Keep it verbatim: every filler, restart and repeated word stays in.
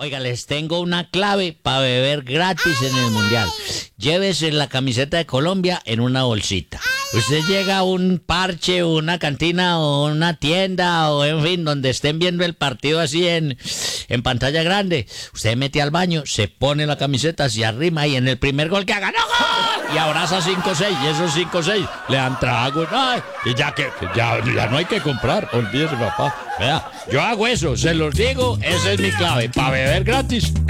Oiga, les tengo una clave para beber gratis en el Mundial. Llévese la camiseta de Colombia en una bolsita. Usted llega a un parche, o una cantina, o una tienda, o en fin, donde estén viendo el partido así en, en pantalla grande. Usted mete al baño, se pone la camiseta, se arrima y en el primer gol que haga, ¡no, gol! Y abraza cinco seis, y esos cinco seis le dan trago. ¡Ay! Y ya que ya, ya no hay que comprar, olvídese, papá. Vea, yo hago eso, se los digo, esa es mi clave, para beber gratis.